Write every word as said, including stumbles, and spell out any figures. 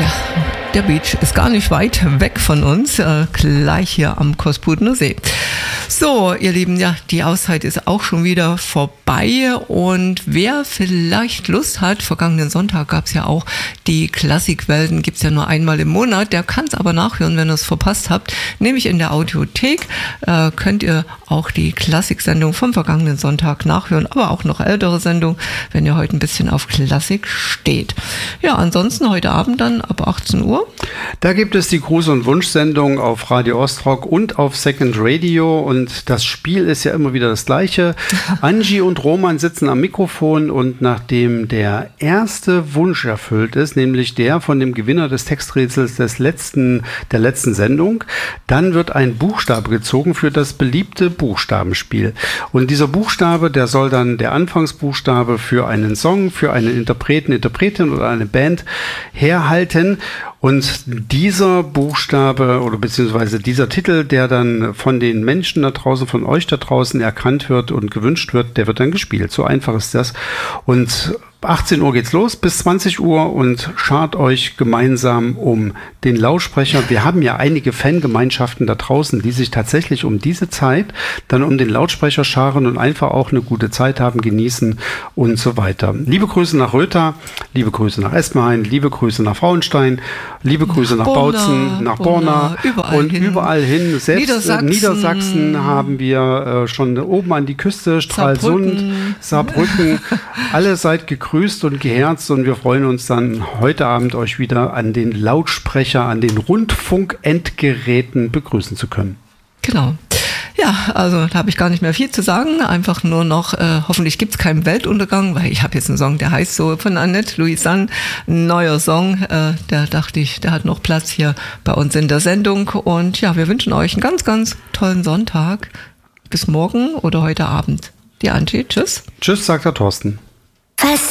Ja, der Beach ist gar nicht weit weg von uns, äh, gleich hier am Kospudener See. So, ihr Lieben, ja, die Auszeit ist auch schon wieder vorbei und wer vielleicht Lust hat, vergangenen Sonntag gab es ja auch die Klassikwelten, gibt es ja nur einmal im Monat, der kann es aber nachhören, wenn ihr es verpasst habt, nämlich in der Audiothek äh, könnt ihr auch die Klassiksendung vom vergangenen Sonntag nachhören, aber auch noch ältere Sendung, wenn ihr heute ein bisschen auf Klassik steht. Ja, ansonsten heute Abend dann ab achtzehn Uhr. Da gibt es die Gruß- und Wunschsendung auf Radio Ostrock und auf Second Radio und das Spiel ist ja immer wieder das gleiche. Angie und Roman sitzen am Mikrofon und nachdem der erste Wunsch erfüllt ist, nämlich der von dem Gewinner des Texträtsels des letzten, der letzten Sendung, dann wird ein Buchstabe gezogen für das beliebte Buchstabenspiel. Und dieser Buchstabe, der soll dann der Anfangsbuchstabe für einen Song, für einen Interpreten, Interpretin oder eine Band herhalten. Und dieser Buchstabe oder beziehungsweise dieser Titel, der dann von den Menschen da draußen, von euch da draußen erkannt wird und gewünscht wird, der wird dann gespielt. So einfach ist das. Und achtzehn Uhr geht's los bis zwanzig Uhr und schart euch gemeinsam um den Lautsprecher. Wir haben ja einige Fangemeinschaften da draußen, die sich tatsächlich um diese Zeit dann um den Lautsprecher scharen und einfach auch eine gute Zeit haben, genießen und so weiter. Liebe Grüße nach Rötha, liebe Grüße nach Esmahain, liebe Grüße nach Frauenstein, liebe Grüße nach, nach Borna, Bautzen, nach Borna, Borna überall und hin. überall hin. Selbst Niedersachsen, Niedersachsen haben wir äh, schon oben an die Küste, Stralsund, Saarbrücken, Saarbrücken. Alle seid gegrüßt. Grüßt und geherzt und wir freuen uns dann heute Abend euch wieder an den Lautsprecher, an den Rundfunkendgeräten begrüßen zu können. Genau. Ja, also da habe ich gar nicht mehr viel zu sagen. Einfach nur noch, äh, hoffentlich gibt es keinen Weltuntergang, weil ich habe jetzt einen Song, der heißt so von Annette Louisanne, ein neuer Song. Äh, der dachte ich, der hat noch Platz hier bei uns in der Sendung. Und ja, wir wünschen euch einen ganz, ganz tollen Sonntag. Bis morgen oder heute Abend. Die Angie, tschüss. Tschüss, sagt der Thorsten. Was